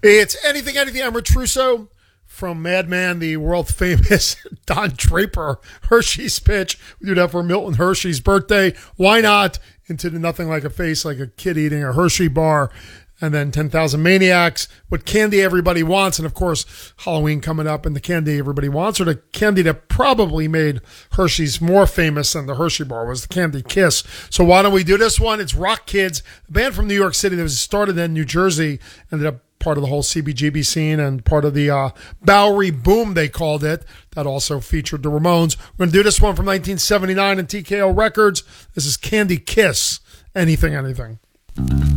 It's Anything, Anything. I'm Rich Russo from Mad Men, the world famous Don Draper Hershey's pitch. We do that for Milton Hershey's birthday. Why not? Into the Nothing Like a Face, like a kid eating a Hershey bar. And then 10,000 Maniacs, What Candy Everybody Wants. And of course, Halloween coming up and the candy everybody wants, or the candy that probably made Hershey's more famous than the Hershey bar was the Candy Kiss. So why don't we do this one? It's Rock Kids, a band from New York City that was started in New Jersey, ended up part of the whole CBGB scene and part of the Bowery Boom, they called it. That also featured the Ramones. We're going to do this one from 1979 in TKO Records. This is Candy Kiss, Anything, Anything.